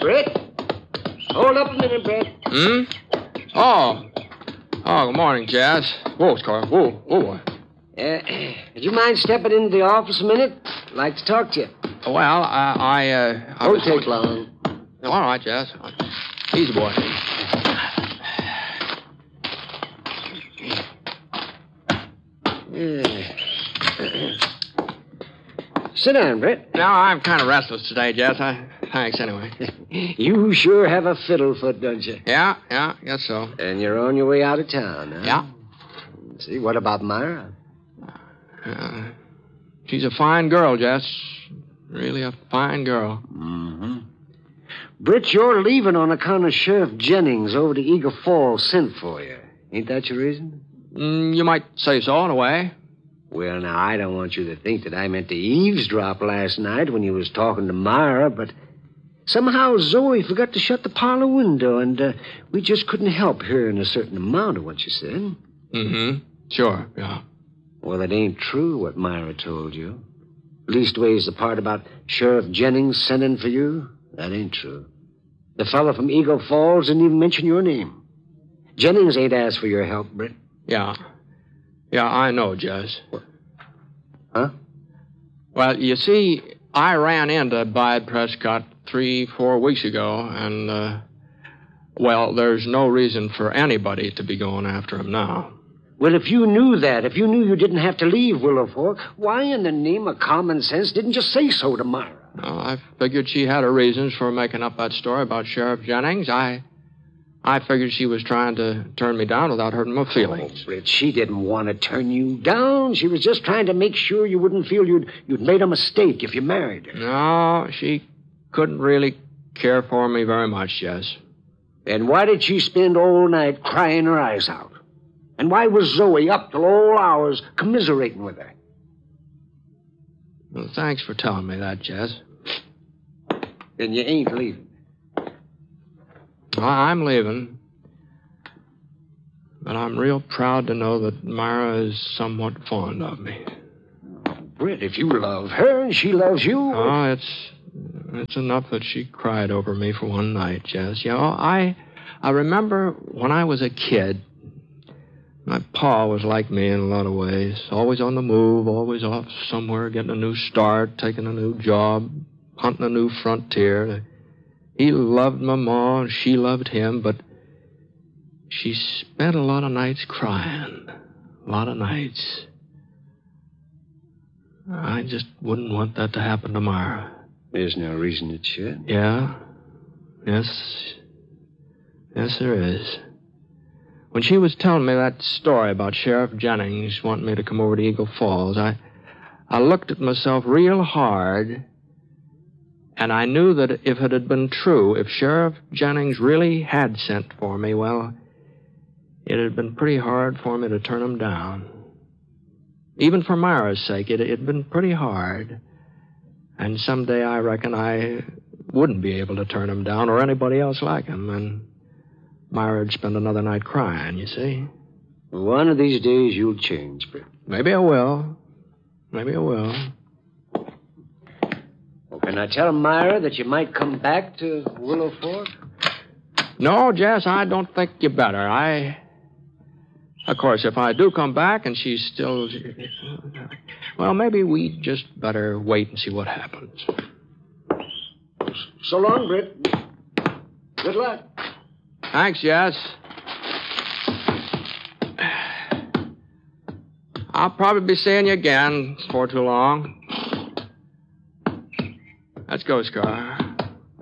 Brett? Hold up a minute, Brett. Oh. Oh, good morning, Jazz. Whoa, Scar. Whoa. Would you mind stepping into the office a minute? I'd like to talk to you. Well, I Won't take long. No, all right, Jazz. Easy, boy. Sit down, Brett. No, I'm kind of restless today, Jazz. Thanks, anyway. You sure have a fiddlefoot, don't you? Yeah, guess so. And you're on your way out of town, huh? Yeah. See, what about Myra? She's a fine girl, Jess. Really a fine girl. Mm-hmm. Britt, you're leaving on account of Sheriff Jennings over to Eagle Falls sent for you. Ain't that your reason? You might say so, in a way. Well, now, I don't want you to think that I meant to eavesdrop last night when you was talking to Myra, but somehow Zoe forgot to shut the parlor window, and we just couldn't help hearing a certain amount of what you said. Mm-hmm. Sure, yeah. Well, it ain't true what Myra told you. Leastways, the part about Sheriff Jennings sending for you, that ain't true. The fella from Eagle Falls didn't even mention your name. Jennings ain't asked for your help, Britt. Yeah, I know, Jess. Huh? Well, you see, I ran into Bide Prescott 3-4 weeks ago, and, well, there's no reason for anybody to be going after him now. Well, if you knew that, if you knew you didn't have to leave Willow Fork, why in the name of common sense didn't you say so to Myra? Well, I figured she had her reasons for making up that story about Sheriff Jennings. I figured she was trying to turn me down without hurting my feelings. Oh, Britt, she didn't want to turn you down. She was just trying to make sure you wouldn't feel you'd made a mistake if you married her. No, she couldn't really care for me very much, Jess. And why did she spend all night crying her eyes out? And why was Zoe up till all hours commiserating with her? Well, thanks for telling me that, Jess. Then you ain't leaving. Well, I'm leaving. But I'm real proud to know that Myra is somewhat fond of me. Oh, Britt, if you love her and she loves you... Oh, it's enough that she cried over me for one night, Jess. You know, I remember when I was a kid... My pa was like me in a lot of ways. Always on the move, always off somewhere, getting a new start, taking a new job, hunting a new frontier. He loved my ma, and she loved him, but she spent a lot of nights crying. A lot of nights. I just wouldn't want that to happen to Myra. There's no reason it should. Yeah? Yes, there is. When she was telling me that story about Sheriff Jennings wanting me to come over to Eagle Falls, I looked at myself real hard, and I knew that if it had been true, if Sheriff Jennings really had sent for me, well, it had been pretty hard for me to turn him down. Even for Myra's sake, it had been pretty hard. And someday I reckon I wouldn't be able to turn him down or anybody else like him, and Myra would spend another night crying, you see. One of these days you'll change, Britt. Maybe I will. Well, can I tell Myra that you might come back to Willow Fork? No, Jess, I don't think you better. Of course, if I do come back and she's still... Well, maybe we just better wait and see what happens. So long, Britt. Good luck. Thanks, Jess. I'll probably be seeing you again before too long. Let's go, Scar.